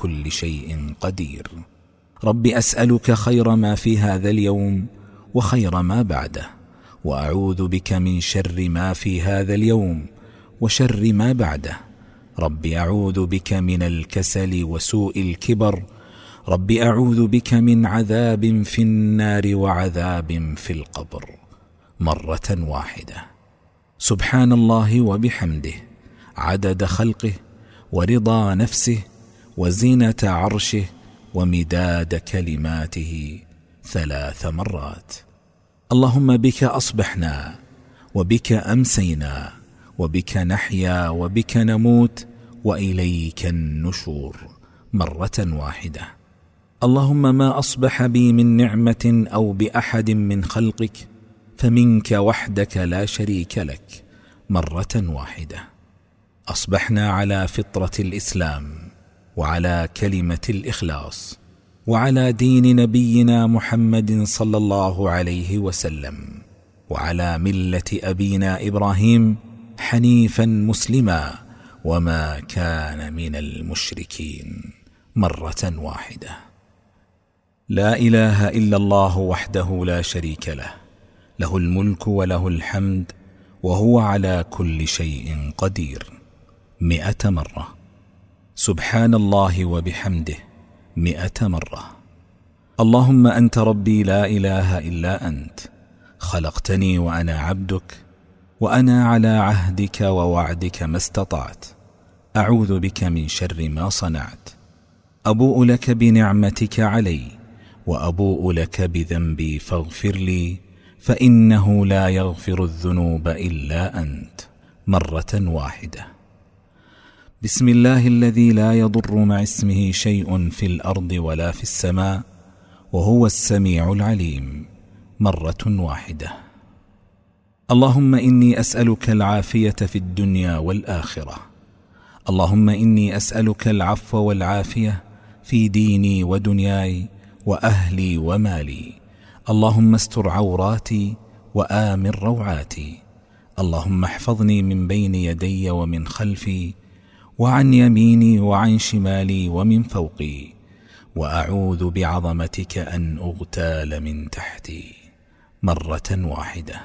كل شيء قدير. رب أسألك خير ما في هذا اليوم وخير ما بعده، وأعوذ بك من شر ما في هذا اليوم وشر ما بعده. رب أعوذ بك من الكسل وسوء الكبر. رب أعوذ بك من عذاب في النار وعذاب في القبر، مرة واحدة. سبحان الله وبحمده عدد خلقه ورضا نفسه وزينة عرشه ومداد كلماته 3 مرات. اللهم بك أصبحنا وبك أمسينا وبك نحيا وبك نموت وإليك النشور، مرة واحدة. اللهم ما أصبح بي من نعمة أو بأحد من خلقك فمنك وحدك لا شريك لك، مرة واحدة. أصبحنا على فطرة الإسلام وعلى كلمة الإخلاص وعلى دين نبينا محمد صلى الله عليه وسلم وعلى ملة أبينا إبراهيم حنيفا مسلما وما كان من المشركين، مرة واحدة. لا إله إلا الله وحده لا شريك له، له الملك وله الحمد وهو على كل شيء قدير، 100 مرة. سبحان الله وبحمده 100 مرة. اللهم أنت ربي لا إله إلا أنت، خلقتني وأنا عبدك، وأنا على عهدك ووعدك ما استطعت. أعوذ بك من شر ما صنعت. أبوء لك بنعمتك علي وأبوء لك بذنبي فاغفر لي، فإنه لا يغفر الذنوب إلا أنت، مرة واحدة. بسم الله الذي لا يضر مع اسمه شيء في الأرض ولا في السماء وهو السميع العليم، مرة واحدة. اللهم إني أسألك العافية في الدنيا والآخرة. اللهم إني أسألك العفو والعافية في ديني ودنياي وأهلي ومالي. اللهم استر عوراتي وآمن روعاتي. اللهم احفظني من بين يدي ومن خلفي وعن يميني وعن شمالي ومن فوقي، وأعوذ بعظمتك أن أغتال من تحتي، مرة واحدة.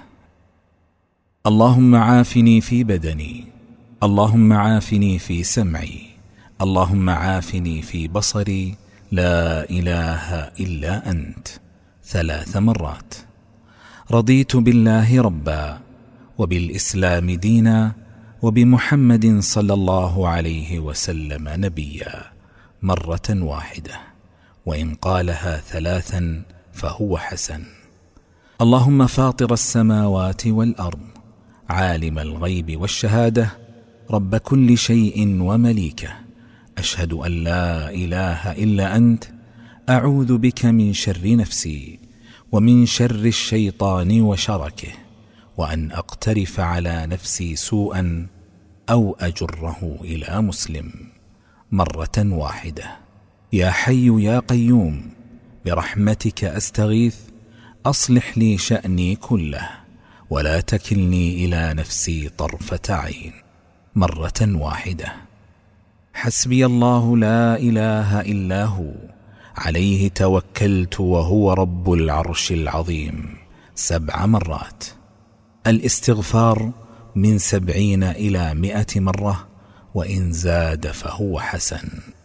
اللهم عافني في بدني. اللهم عافني في سمعي. اللهم عافني في بصري. لا إله إلا أنت، 3 مرات. رضيت بالله ربا وبالإسلام دينا وبمحمد صلى الله عليه وسلم نبيا، مرة واحدة، وإن قالها 3 فهو حسن. اللهم فاطر السماوات والأرض، عالم الغيب والشهادة، رب كل شيء ومليكه، أشهد أن لا إله إلا أنت. أعوذ بك من شر نفسي ومن شر الشيطان وشركه، وأن أقترف على نفسي سوءا أو أجره إلى مسلم، مرة واحدة. يا حي يا قيوم برحمتك أستغيث، أصلح لي شأني كله ولا تكلني إلى نفسي طرفة عين، مرة واحدة. حسبي الله لا إله إلا هو، عليه توكلت وهو رب العرش العظيم، 7 مرات. الاستغفار من 70 إلى 100 مرة، وإن زاد فهو حسن.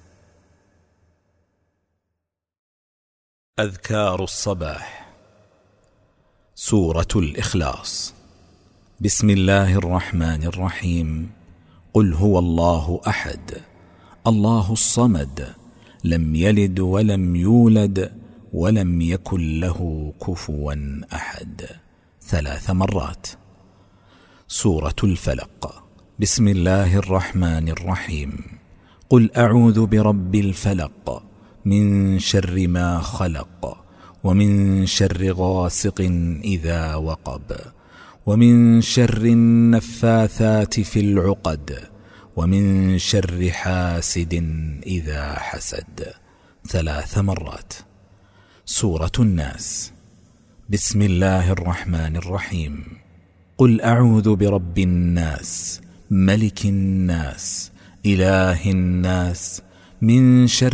أذكار الصباح. سورة الإخلاص. بسم الله الرحمن الرحيم. قل هو الله أحد الله الصمد لم يلد ولم يولد ولم يكن له كفوا أحد، 3 مرات. سورة الفلق. بسم الله الرحمن الرحيم. قل أعوذ برب الفلق من شر ما خلق ومن شر غاسق إذا وقب ومن شر النفاثات في العقد ومن شر حاسد إذا حسد، 3 مرات. سورة الناس. بسم الله الرحمن الرحيم. قل أعوذ برب الناس ملك الناس إله الناس من شر